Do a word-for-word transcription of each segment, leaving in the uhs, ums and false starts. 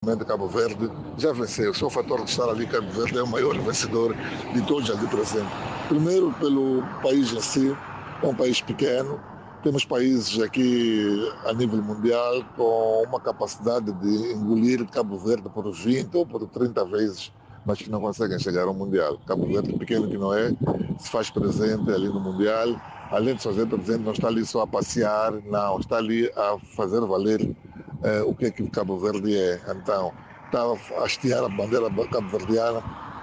recentemente Cabo Verde já venceu. Só o fator de estar ali, Cabo Verde é o maior vencedor de todos ali presentes. Primeiro, pelo país em si, é um país pequeno. Temos países aqui a nível mundial com uma capacidade de engolir Cabo Verde por vinte ou por trinta vezes, mas que não conseguem chegar ao Mundial. Cabo Verde, pequeno que não é, se faz presente ali no Mundial. Além de se fazer presente, não está ali só a passear, não, está ali a fazer valer eh, o que é que o Cabo Verde é. Então, está a hastear a bandeira cabo-verdiana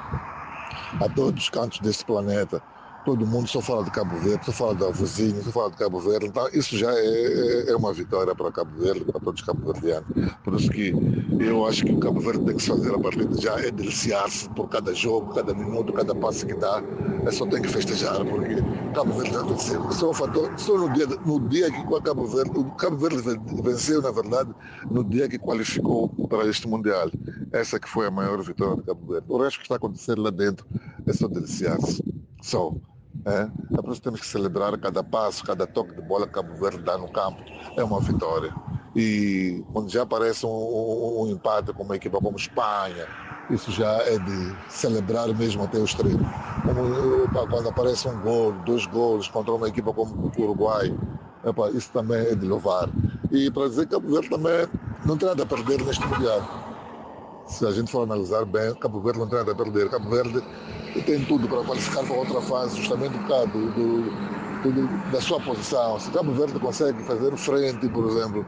a todos os cantos deste planeta. Todo mundo só fala de Cabo Verde, só fala da vizinha, só fala de Cabo Verde. Então, isso já é, é uma vitória para Cabo Verde, para todos os cabo-verdianos. Por isso que eu acho que o Cabo Verde tem que se fazer a partir de já é deliciar-se por cada jogo, cada minuto, cada passo que dá. É só tem que festejar, porque Cabo Verde já venceu. Só, um fator, só no, dia, no dia que o Cabo Verde, o Cabo Verde venceu, na verdade, no dia que qualificou para este Mundial. Essa que foi a maior vitória de Cabo Verde. O resto que está acontecendo lá dentro é só deliciar-se. Só. É, é por isso que temos que celebrar cada passo, cada toque de bola que Cabo Verde dá no campo. É uma vitória. E quando já aparece um, um, um empate com uma equipa como Espanha, isso já é de celebrar mesmo até o extremo. Como, quando aparece um gol, dois gols contra uma equipa como o Uruguai, epa, isso também é de louvar. E para dizer que Cabo Verde também não tem nada a perder neste Mundial. Se a gente for analisar bem, Cabo Verde não tem nada a perder. Cabo Verde tem tudo para qualificar para outra fase, justamente por causa do, do, do, da sua posição. Se Cabo Verde consegue fazer frente, por exemplo,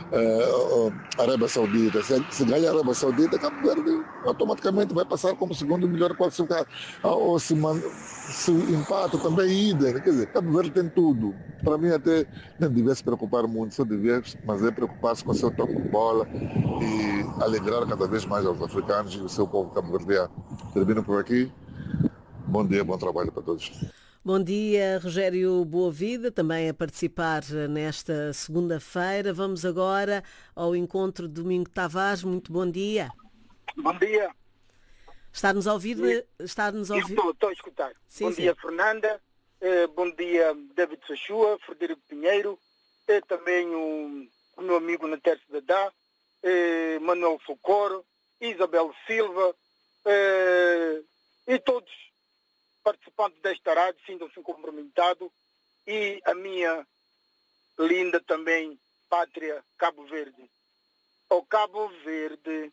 à Arábia Saudita, se, se ganha a Arábia Saudita, Cabo Verde automaticamente vai passar como segundo melhor classificado. Ou se, man, se empata, também idem. Quer dizer, Cabo Verde tem tudo. Para mim até não devia se preocupar muito, só devia, mas é preocupar-se com o seu toque de bola e alegrar cada vez mais aos africanos e o seu povo cabo-verdiano. Termino por aqui. Bom dia, bom trabalho para todos. Bom dia, Rogério Boavida, também a participar nesta segunda-feira. Vamos agora ao encontro de Domingo Tavares. Muito bom dia. Bom dia. Está-nos a ouvir? Está-nos a ouvir? Estou, estou a escutar. Sim, bom sim. dia, Fernanda. Eh, bom dia, David Sachua, Frederico Pinheiro. Eh, também o, o meu amigo Naterce Dadá, eh, Manuel Socorro, Isabel Silva eh, e todos participantes desta rádio, sintam-se cumprimentados, e a minha linda também pátria Cabo Verde. O Cabo Verde,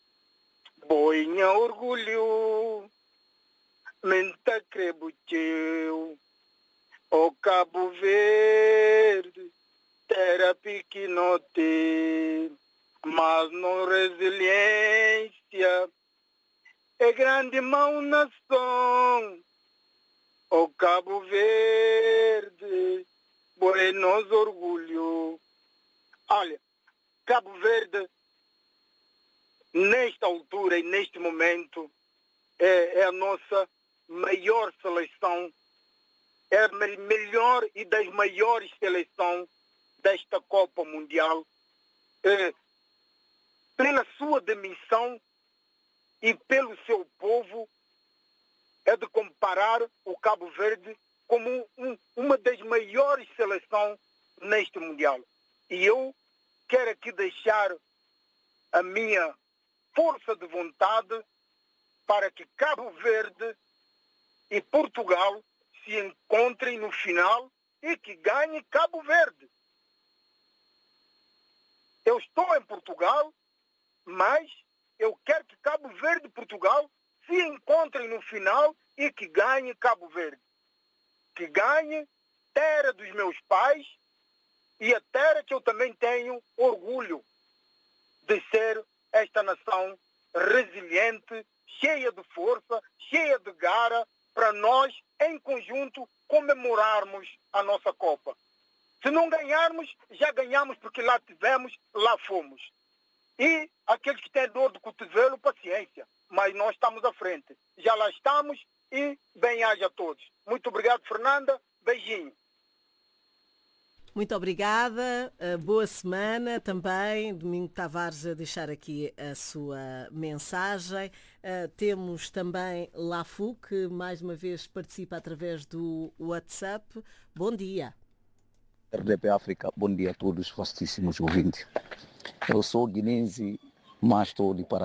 boinha orgulho, menta crebucheu. O Cabo Verde, terra pequenote, mas não resiliência, é grande mão nação. O Cabo Verde, buenos orgulho. Olha, Cabo Verde, nesta altura e neste momento, é, é a nossa maior seleção, é a melhor e das maiores seleções desta Copa Mundial. É, pela sua dimensão e pelo seu povo, é de comparar o Cabo Verde como um, uma das maiores seleções neste Mundial. E eu quero aqui deixar a minha força de vontade para que Cabo Verde e Portugal se encontrem no final e que ganhe Cabo Verde. Eu estou em Portugal, mas eu quero que Cabo Verde e Portugal se encontrem no final e que ganhe Cabo Verde. Que ganhe terra dos meus pais e a terra que eu também tenho orgulho de ser esta nação resiliente, cheia de força, cheia de garra, para nós, em conjunto, comemorarmos a nossa Copa. Se não ganharmos, já ganhamos porque lá tivemos, lá fomos. E aqueles que têm dor de cotovelo, paciência. Mas nós estamos à frente. Já lá estamos e bem-aja a todos. Muito obrigado, Fernanda. Beijinho. Muito obrigada. Boa semana também. Domingo Tavares a deixar aqui a sua mensagem. Uh, temos também Lafu, que mais uma vez participa através do WhatsApp. Bom dia. R D P África, bom dia a todos, vastíssimos ouvintes. Eu sou guinense, mas estou de Pará.